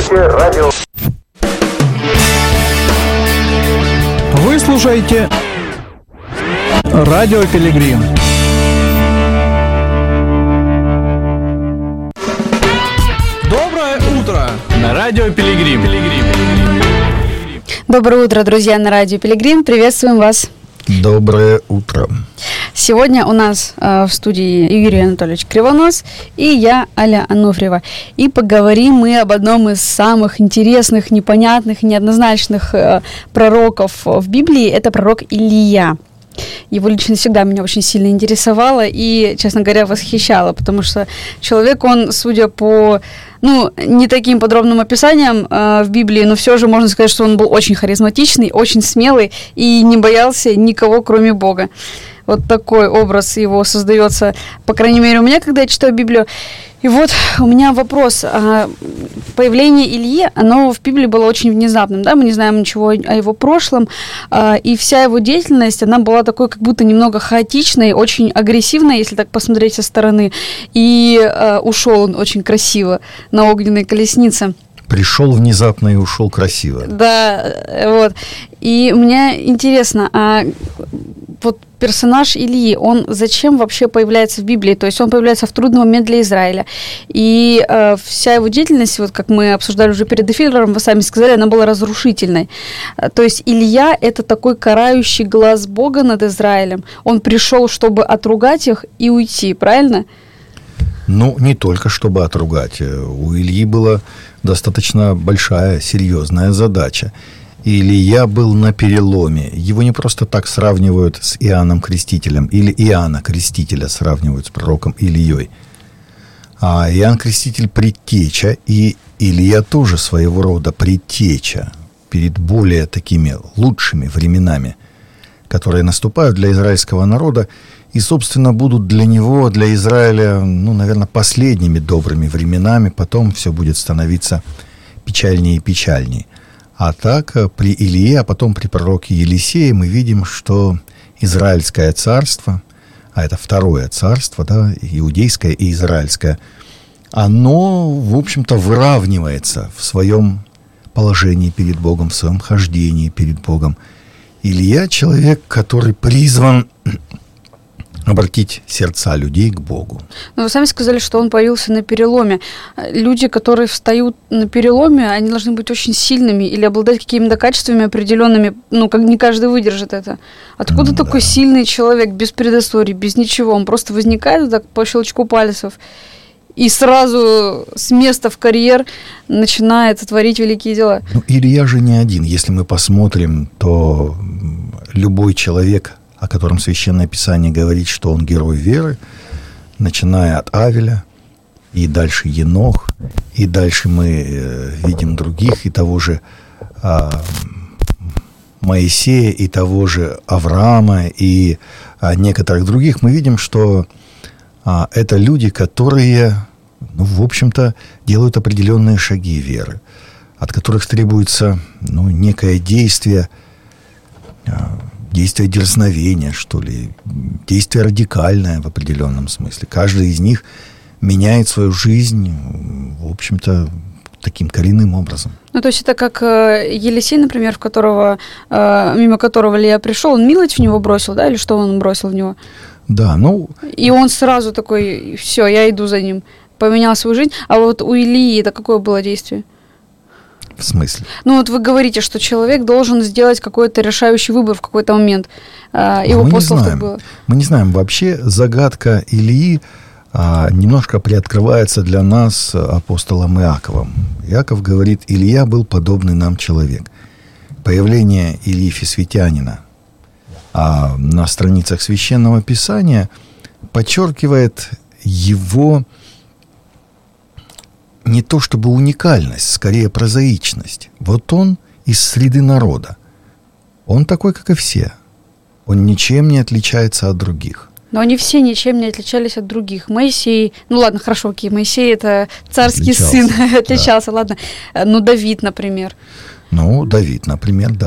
Слушайте радио. Вы слушаете Радио Пилигрим. Доброе утро на Радио Пилигрим. Доброе утро, друзья, на Радио Пилигрим. Приветствуем вас. Доброе утро. Сегодня у нас в студии Юрий Анатольевич Кривонос и я, Аля Ануфриева. И поговорим мы об одном из самых интересных, непонятных, неоднозначных пророков в Библии. Это пророк Илия. Его лично всегда меня очень сильно интересовало и, честно говоря, восхищало, потому что человек, он, судя по, не таким подробным описаниям в Библии, но все же можно сказать, что он был очень харизматичный, очень смелый и не боялся никого, кроме Бога. Вот такой образ его создается, по крайней мере, у меня, когда я читаю Библию. И вот у меня вопрос. Появление Ильи, оно в Библии было очень внезапным, да, мы не знаем ничего о его прошлом, и вся его деятельность, она была такой, как будто немного хаотичной, очень агрессивной, если так посмотреть со стороны, и ушел он очень красиво на огненной колеснице. Пришел внезапно и ушел красиво. Да, вот. И мне интересно, вот персонаж Илии, он зачем вообще появляется в Библии? То есть он появляется в трудный момент для Израиля. И вся его деятельность, вот как мы обсуждали уже перед эфиром, вы сами сказали, она была разрушительной. То есть Илия – это такой карающий глаз Бога над Израилем. Он пришел, чтобы отругать их и уйти, правильно? Не только чтобы отругать. У Ильи была достаточно большая, серьезная задача. Илия был на переломе. Его не просто так сравнивают с Иоанном Крестителем, или Иоанна Крестителя сравнивают с пророком Илией. А Иоанн Креститель – предтеча, и Илия тоже своего рода предтеча перед более такими лучшими временами, которые наступают для израильского народа и, собственно, будут для него, для Израиля, наверное, последними добрыми временами. Потом все будет становиться печальнее и печальнее. А так, при Илии, а потом при пророке Елисее мы видим, что Израильское царство, а это второе царство, да, иудейское и израильское, оно, в общем-то, выравнивается в своем положении перед Богом, в своем хождении перед Богом. Илия – человек, который призван обратить сердца людей к Богу. Но вы сами сказали, что он появился на переломе. Люди, которые встают на переломе, они должны быть очень сильными или обладать какими-то качествами определенными, как не каждый выдержит это. Откуда такой сильный человек, без предыстории, без ничего? Он просто возникает так по щелчку пальцев и сразу с места в карьер начинает творить великие дела. Илия же не один. Если мы посмотрим, то любой человек, о котором Священное Писание говорит, что он герой веры, начиная от Авеля, и дальше Енох, и дальше мы видим других, и того же Моисея, и того же Авраама, и некоторых других, мы видим, что это люди, которые, в общем-то, делают определенные шаги веры, от которых требуется некое действие дерзновения, что ли, действие радикальное в определенном смысле. Каждый из них меняет свою жизнь, в общем-то, таким коренным образом. То есть это как Елисей, например, мимо которого Илья пришел, он милость в него бросил, да, или что он бросил в него? Да, И он сразу такой, все, я иду за ним, поменял свою жизнь. А вот у Илии это какое было действие? В смысле? Вы говорите, что человек должен сделать какой-то решающий выбор в какой-то момент. Его апостол так было. Мы не знаем. Вообще загадка Илии немножко приоткрывается для нас апостолом Иаковом. Иаков говорит, Илия был подобный нам человек. Появление Илии Фисвитянина на страницах Священного Писания подчеркивает его не то чтобы уникальность, скорее прозаичность. Вот он из среды народа. Он такой, как и все. Он ничем не отличается от других. Но они все ничем не отличались от других. Моисей, Моисей это царский сын, отличался, ладно. Давид, например. Давид, например, да.